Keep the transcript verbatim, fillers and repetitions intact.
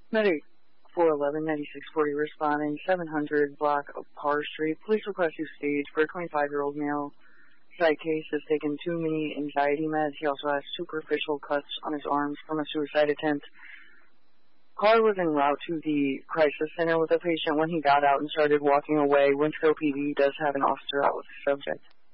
Medic four eleven ninety-six forty responding, seven hundred block of Parr Street. Police request you stage for a twenty-five-year-old male. Side case has taken too many anxiety meds. He also has superficial cuts on his arms from a suicide attempt. Caller was en route to the crisis center with a patient when he got out and started walking away. Winchfield P D does have an officer out with the subject.